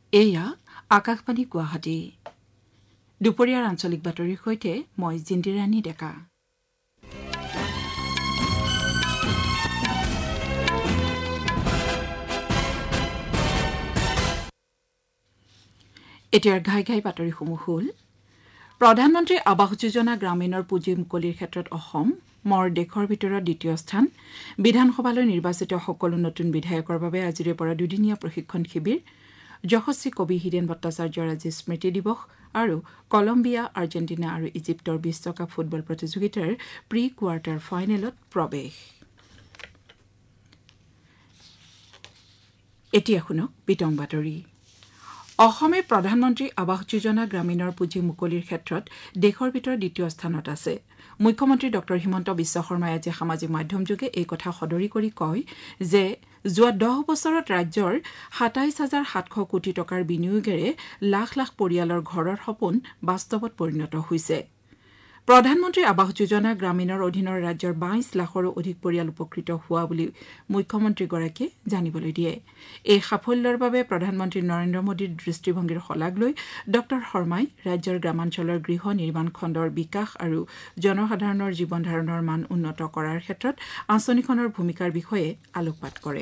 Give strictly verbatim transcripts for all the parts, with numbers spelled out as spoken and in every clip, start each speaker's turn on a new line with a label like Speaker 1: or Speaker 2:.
Speaker 1: এয়া আকাশবাণী গুৱাহাটী দুপৰীয়াৰ আঞ্চলিক বাতৰিৰ সৈতে মই জিন্দিৰাণী ডেকা। এতিয়াৰ ঘাই ঘাই বাতৰিসমূহ হ'ল প্ৰধানমন্ত্ৰী আৱাস যোজনা গ্ৰামীণৰ পুঁজি মুকলিৰ ক্ষেত্ৰত অসম মৰ দেশৰ ভিতৰত দ্বিতীয় স্থান। বিধানসভালৈ নিৰ্বাচিত সকলো নতুন বিধায়কৰ বাবে আজিৰে পৰা দুদিনীয়া প্ৰশিক্ষণ শিবিৰ। যশস্বী কবি হীৰেন ভট্টাচাৰ্যৰ আজি স্মৃতি দিৱস আৰু কলম্বিয়া আৰ্জেণ্টিনা আৰু ইজিপ্তৰ বিশ্বকাপ ফুটবল প্ৰতিযোগিতাৰ প্ৰি কোৱাৰ্টাৰ ফাইনেলত প্ৰৱেশ। এতিয়া শুনক বিতং বাতৰি। অসমে প্ৰধানমন্ত্ৰী আৱাস যোজনা গ্ৰামীণৰ পুঁজি মুকলিৰ ক্ষেত্ৰত দেশৰ ভিতৰত দ্বিতীয় স্থানত আছে। মুখ্যমন্ত্ৰী ডঃ হিমন্ত বিশ্ব শৰ্মাই আজি সামাজিক মাধ্যমযোগে এই কথা সদৰি কৰি কয় যে যোৱা দহ বছৰত ৰাজ্যৰ সাতাইছ হাজাৰ সাতশ কোটি টকাৰ বিনিয়োগেৰে লাখ লাখ পৰিয়ালৰ ঘৰৰ সপোন বাস্তৱত পৰিণত হৈছে। প্ৰধানমন্ত্ৰী আৱাস যোজনা গ্ৰামীণৰ অধীনৰ ৰাজ্যৰ বাইছ লাখৰো অধিক পৰিয়াল উপকৃত হোৱা বুলি মুখ্যমন্ত্ৰীগৰাকীয়ে জানিবলৈ দিয়ে। এই সাফল্যৰ বাবে প্ৰধানমন্ত্ৰী নৰেন্দ্ৰ মোদীৰ দৃষ্টিভংগীৰ শলাগ লৈ ডঃ শৰ্মাই ৰাজ্যৰ গ্ৰামাঞ্চলৰ গৃহ নিৰ্মাণ খণ্ডৰ বিকাশ আৰু জনসাধাৰণৰ জীৱন ধাৰণৰ মান উন্নত কৰাৰ ক্ষেত্ৰত আঁচনিখনৰ ভূমিকাৰ বিষয়ে আলোকপাত কৰে।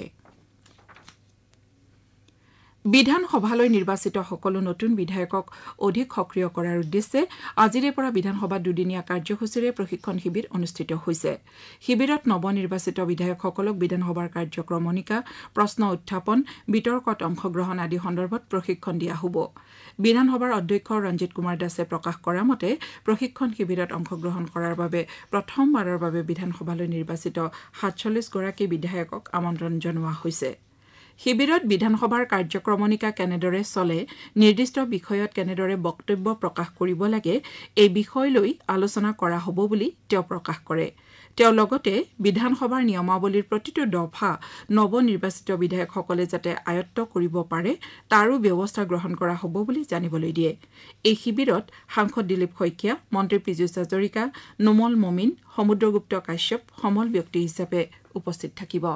Speaker 1: বিধানসভালৈ নিৰ্বাচিত সকলো নতুন বিধায়কক অধিক সক্ৰিয় কৰাৰ উদ্দেশ্যে আজিৰে পৰা বিধানসভাত দুদিনীয়া কাৰ্যসূচীৰে প্ৰশিক্ষণ শিবিৰ অনুষ্ঠিত হৈছে। শিবিৰত নৱনিৰ্বাচিত বিধায়কসকলক বিধানসভাৰ কাৰ্যক্ৰমণিকা, প্ৰশ্ন উত্থাপন, বিতৰ্কত অংশগ্ৰহণ আদি সন্দৰ্ভত প্ৰশিক্ষণ দিয়া হ'ব। বিধানসভাৰ অধ্যক্ষ ৰঞ্জিত কুমাৰ দাসে প্ৰকাশ কৰা মতে প্ৰশিক্ষণ শিবিৰত অংশগ্ৰহণ কৰাৰ বাবে প্ৰথমবাৰৰ বাবে বিধানসভালৈ নিৰ্বাচিত সাতচল্লিছ গৰাকী বিধায়কক আমন্ত্ৰণ জনোৱা হৈছে। শিবিৰত বিধানসভাৰ কাৰ্যক্ৰমণিকা কেনেদৰে চলে, নিৰ্দিষ্ট বিষয়ত কেনেদৰে বক্তব্য প্ৰকাশ কৰিব লাগে, এই বিষয় লৈ আলোচনা কৰা হ'ব বুলি তেওঁ প্ৰকাশ কৰে। তেওঁ লগতে বিধানসভাৰ নিয়মাৱলীৰ প্ৰতিটো দফা নৱনিৰ্বাচিত বিধায়কসকলে যাতে আয়ত্ব কৰিব পাৰে তাৰো ব্যৱস্থা গ্ৰহণ কৰা হ'ব বুলি জানিবলৈ দিয়ে। এই শিবিৰত সাংসদ দিলীপ শইকীয়া, মন্ত্ৰী পীযুষ হাজৰিকা, নোমল মমিন, সমুদ্ৰগুপ্ত কাশ্যপ সমল ব্যক্তি হিচাপে উপস্থিত থাকিব।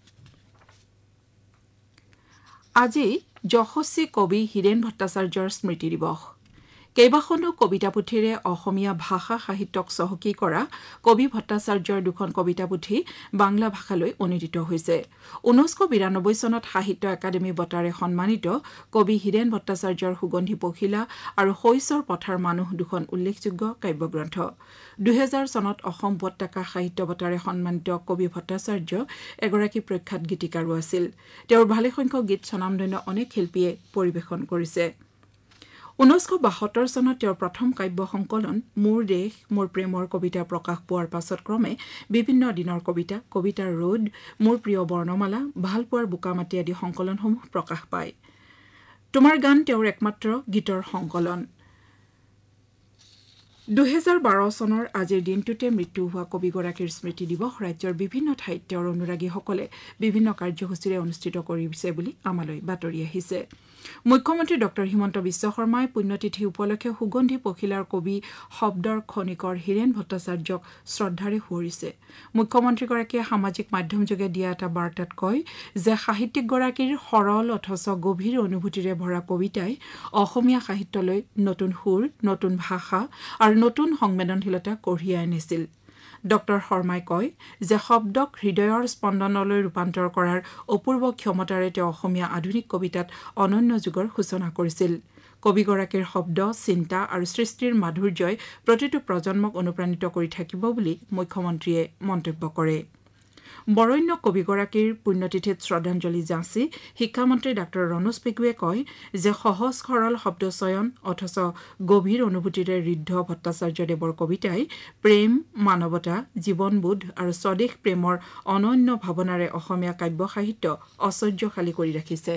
Speaker 1: আজি যশস্বী কবি হীৰেন ভট্টাচাৰ্যৰ স্মৃতি দিৱস। কেইবাখনো কবিতা পুথিৰে অসমীয়া ভাষা সাহিত্যক চহকী কৰা কবি ভট্টাচাৰ্যৰ দুখন কবিতা পুথি বাংলা ভাষালৈ অনুদিত হৈছে। ঊনৈছশ বিৰানব্বৈ চনত সাহিত্য একাডেমী বঁটাৰে সন্মানিত কবি হীৰেন ভট্টাচাৰ্যৰ সুগন্ধি পখিলা আৰু শৈশৰ পথাৰ মানুহ দুখন উল্লেখযোগ্য কাব্যগ্ৰন্থ। দুহেজাৰ চনত অসম উপত্যকা সাহিত্য বঁটাৰে সন্মানিত কবি ভট্টাচাৰ্য এগৰাকী প্ৰখ্যাত গীতিকাৰো আছিল। তেওঁৰ ভালেসংখ্যক গীত স্বনামধন্য অনেক শিল্পীয়ে পৰিৱেশন কৰিছে। ঊনৈছশ বাসত্তৰ চনত তেওঁৰ প্ৰথম কাব্য সংকলন মোৰ দেশ মোৰ প্ৰেমৰ কবিতা প্ৰকাশ পোৱাৰ পাছত ক্ৰমে বিভিন্ন দিনৰ কবিতা, কবিতাৰ ৰোদ, মোৰ প্ৰিয় বৰ্ণমালা, ভালপোৱাৰ বোকামাটি আদি সংকলনসমূহ প্ৰকাশ পায়। তোমাৰ গান তেওঁৰ একমাত্ৰ গীতৰ সংকলন। দুহেজাৰ বাৰ চনৰ আজিৰ দিনটোতে মৃত্যু হোৱা কবিগৰাকীৰ স্মৃতি দিৱস ৰাজ্যৰ বিভিন্ন ঠাইত তেওঁৰ অনুৰাগীসকলে বিভিন্ন কাৰ্যসূচীৰে অনুষ্ঠিত কৰিছে বুলি আমালৈ বাতৰি আহিছে। মুখ্যমন্ত্ৰী ডঃ হিমন্ত বিশ্ব শৰ্মাই পুণ্যতিথি উপলক্ষে সুগন্ধি পখিলাৰ কবি শব্দৰ খনিকৰ হীৰেন ভট্টাচাৰ্যক শ্ৰদ্ধাৰে সুঁৱৰিছে। মুখ্যমন্ত্ৰীগৰাকীয়ে সামাজিক মাধ্যমযোগে দিয়া এটা বাৰ্তাত কয় যে সাহিত্যিকগৰাকীৰ সৰল অথচ গভীৰ অনুভূতিৰে ভৰা কবিতাই অসমীয়া সাহিত্যলৈ নতুন সুৰ, নতুন ভাষা আৰু নতুন সংবেদনশীলতা কঢ়িয়াই আনিছিল। ডঃ শৰ্মাই কয় যে শব্দক হৃদয়ৰ স্পন্দনলৈ ৰূপান্তৰ কৰাৰ অপূৰ্ব ক্ষমতাৰে তেওঁ অসমীয়া আধুনিক কবিতাত অনন্য যুগৰ সূচনা কৰিছিল। কবিগৰাকীৰ শব্দ, চিন্তা আৰু সৃষ্টিৰ মাধুৰ্যই প্ৰতিটো প্ৰজন্মক অনুপ্ৰাণিত কৰি থাকিব বুলি মুখ্যমন্ত্ৰীয়ে মন্তব্য কৰে। বৰেণ্য কবিগৰাকীৰ পুণ্যতিথিত শ্ৰদ্ধাঞ্জলি যাচি শিক্ষামন্ত্ৰী ডাঃ ৰণোজ পেগুৱে কয় যে সহজ সৰল শব্দচয়ন অথচ গভীৰ অনুভূতিৰে ঋদ্ধ ভট্টাচাৰ্যদেৱৰ কবিতাই প্ৰেম, মানৱতা, জীৱনবোধ আৰু স্বদেশ প্ৰেমৰ অনন্য ভাৱনাৰে অসমীয়া কাব্য সাহিত্য ঐশ্বৰ্যশালী কৰি ৰাখিছে।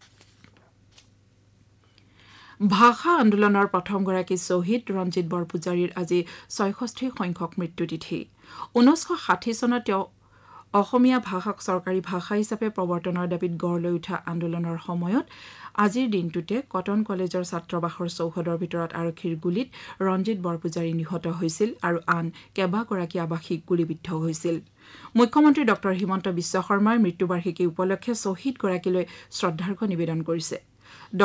Speaker 1: ভাষা আন্দোলনৰ প্ৰথমগৰাকী শ্বহীদ ৰঞ্জিত বৰপূজাৰীৰ আজি ছয়ষষ্ঠি সংখ্যক মৃত্যুতিথি। ঊনৈছশ ষাঠি চনত তেওঁ অসমীয়া ভাষাক চৰকাৰী ভাষা হিচাপে প্ৰৱৰ্তনৰ দাবীত গঢ় লৈ উঠা আন্দোলনৰ সময়ত আজিৰ দিনটোতে কটন কলেজৰ ছাত্ৰবাসৰ চৌহদৰ ভিতৰত আৰক্ষীৰ গুলীত ৰঞ্জিত বৰপূজাৰী নিহত হৈছিল আৰু আন কেইবাগৰাকী আৱাসিক গুলীবিদ্ধ হৈছিল। মুখ্যমন্ত্ৰী ডঃ হিমন্ত বিশ্ব শৰ্মাই মৃত্যুবাৰ্ষিকী উপলক্ষে শ্বহীদগৰাকীলৈ শ্ৰদ্ধাৰ্ঘ্য নিবেদন কৰিছে।